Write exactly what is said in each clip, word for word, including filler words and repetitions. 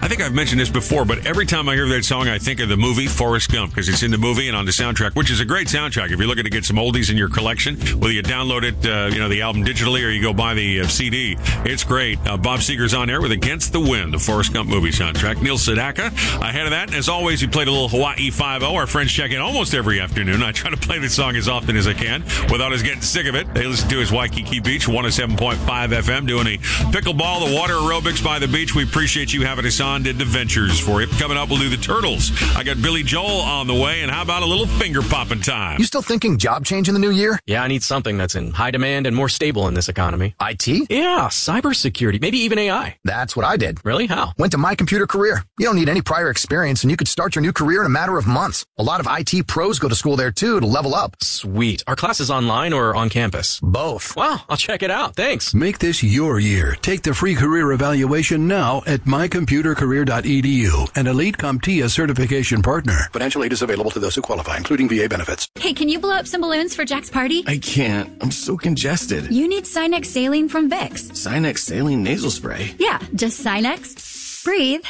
I think I've mentioned this before, but every time I hear that song, I think of the movie Forrest Gump, because it's in the movie and on the soundtrack, which is a great soundtrack. If you're looking to get some oldies in your collection, whether you download it, uh, you know, the album digitally, or you go buy the uh, C D, it's great. Uh, Bob Seger's on air with Against the Wind, the Forrest Gump movie soundtrack. Neil Sedaka ahead of that. And as always, we played a little Hawaii Five-O. Our friends check in almost every afternoon. I try to play this song as often as I can without us getting sick of it. They listen to us Waikiki Beach, one oh seven point five F M, doing the pickleball, the water aerobics by the beach. We appreciate you having us on. Did the ventures for you. Coming up, we'll do the Turtles. I got Billy Joel on the way, and how about a little finger popping time? You still thinking job change in the new year? Yeah, I need something that's in high demand and more stable in this economy. I T? Yeah, cybersecurity, maybe even A I. That's what I did. Really? How? Went to My Computer Career. You don't need any prior experience, and you could start your new career in a matter of months. A lot of I T pros go to school there, too, to level up. Sweet. Are classes online or on campus? Both. Wow, I'll check it out. Thanks. Make this your year. Take the free career evaluation now at my computer career dot e d u, an Elite CompTIA certification partner. Financial aid is available to those who qualify, including V A benefits. Hey, can you blow up some balloons for Jack's party? I can't. I'm so congested. You need Sinex Saline from Vicks. Sinex Saline nasal spray? Yeah, just Sinex. Breathe.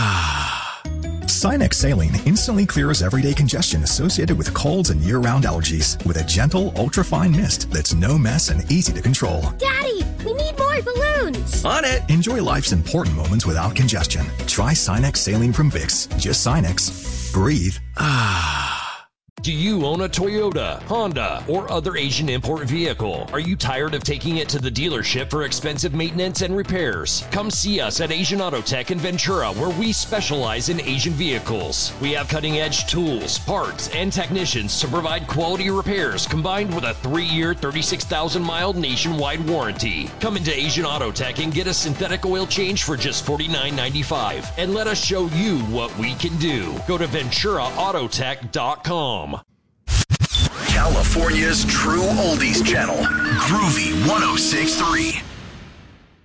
Sinex Saline instantly clears everyday congestion associated with colds and year-round allergies with a gentle, ultra-fine mist that's no mess and easy to control. Daddy, we need more balloons. On it. Enjoy life's important moments without congestion. Try Sinex Saline from Vicks. Just Sinex. Breathe. Ah. Do you own a Toyota, Honda, or other Asian import vehicle? Are you tired of taking it to the dealership for expensive maintenance and repairs? Come see us at Asian Auto Tech in Ventura, where we specialize in Asian vehicles. We have cutting-edge tools, parts, and technicians to provide quality repairs combined with a three-year, thirty-six thousand mile nationwide warranty. Come into Asian Auto Tech and get a synthetic oil change for just forty-nine ninety-five, and let us show you what we can do. Go to ventura autotech dot com. California's true oldies channel, Groovy one oh six point three.